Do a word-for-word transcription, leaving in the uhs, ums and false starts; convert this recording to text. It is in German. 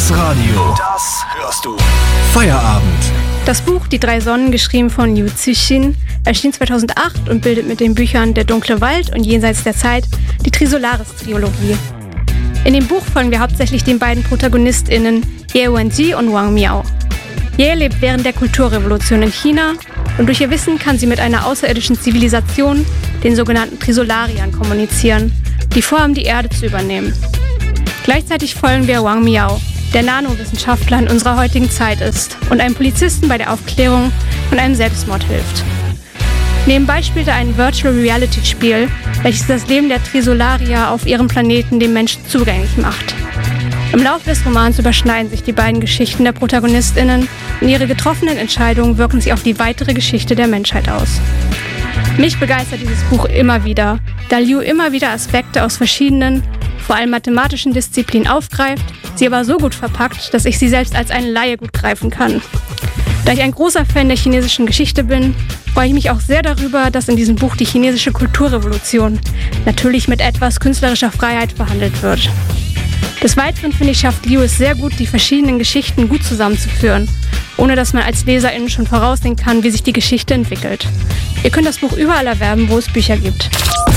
Das Radio. Das hörst du. Feierabend. Das Buch Die drei Sonnen, geschrieben von Liu Cixin, erschien zweitausendacht und bildet mit den Büchern Der dunkle Wald und Jenseits der Zeit die Trisolaris-Trilogie. In dem Buch folgen wir hauptsächlich den beiden ProtagonistInnen Ye Wenji und Wang Miao. Ye lebt während der Kulturrevolution in China und durch ihr Wissen kann sie mit einer außerirdischen Zivilisation, den sogenannten Trisolariern, kommunizieren, die vorhaben, die Erde zu übernehmen. Gleichzeitig folgen wir Wang Miao, der Nanowissenschaftler in unserer heutigen Zeit ist und einem Polizisten bei der Aufklärung von einem Selbstmord hilft. Nebenbei spielt er ein Virtual-Reality-Spiel, welches das Leben der Trisolarier auf ihrem Planeten dem Menschen zugänglich macht. Im Laufe des Romans überschneiden sich die beiden Geschichten der ProtagonistInnen und ihre getroffenen Entscheidungen wirken sich auf die weitere Geschichte der Menschheit aus. Mich begeistert dieses Buch immer wieder, da Liu immer wieder Aspekte aus verschiedenen, vor allem mathematischen Disziplinen aufgreift, sie aber so gut verpackt, dass ich sie selbst als eine Laie gut greifen kann. Da ich ein großer Fan der chinesischen Geschichte bin, freue ich mich auch sehr darüber, dass in diesem Buch die chinesische Kulturrevolution natürlich mit etwas künstlerischer Freiheit behandelt wird. Des Weiteren finde ich, schafft Liu es sehr gut, die verschiedenen Geschichten gut zusammenzuführen, ohne dass man als LeserInnen schon voraussehen kann, wie sich die Geschichte entwickelt. Ihr könnt das Buch überall erwerben, wo es Bücher gibt.